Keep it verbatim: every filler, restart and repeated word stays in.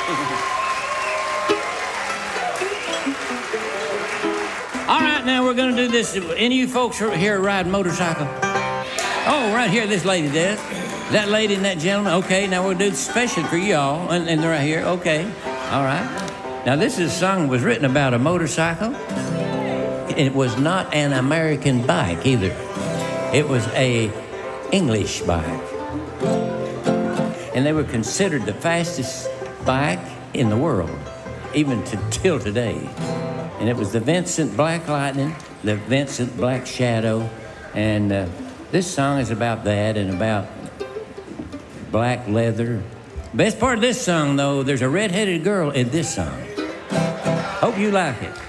All right, now we're going to do this. Any of you folks here ride motorcycle? Oh, right here, this lady does. That lady and that gentleman. Okay, now we'll do this special for y'all. And, and they're right here. Okay. All right. Now, this is a song that was written about a motorcycle. It was not an American bike either. It was a English bike. And they were considered the fastest bike in the world, even to, till today. And it was the Vincent Black Lightning, the Vincent Black Shadow. And uh, this song is about that and about black leather. Best part of this song, though, there's a red-headed girl in this song. Hope you like it.